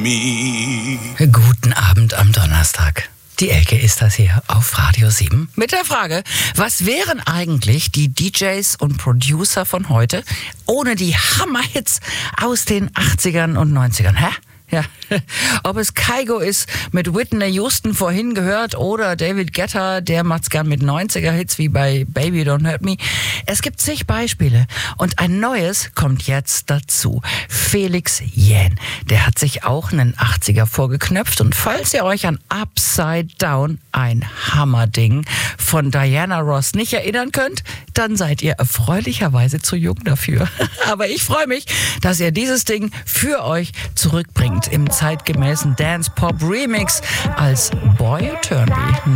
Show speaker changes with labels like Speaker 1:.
Speaker 1: me.
Speaker 2: Guten Abend am Donnerstag. Die Elke ist das hier auf Radio 7 mit der Frage, was wären eigentlich die DJs und Producer von heute ohne die Hammerhits aus den 80ern und 90ern? Hä? Ja, ob es Kygo ist, mit Whitney Houston vorhin gehört, oder David Guetta, der macht's gern mit 90er-Hits wie bei Baby Don't Hurt Me. Es gibt zig Beispiele und ein neues kommt jetzt dazu. Felix Jähn, der hat sich auch einen 80er vorgeknöpft, und falls ihr euch an Upside Down, ein Hammerding von Diana Ross, nicht erinnern könnt, dann seid ihr erfreulicherweise zu jung dafür. Aber ich freue mich, dass ihr dieses Ding für euch zurückbringt im zeitgemäßen Dance-Pop-Remix als Boy You Turn Me.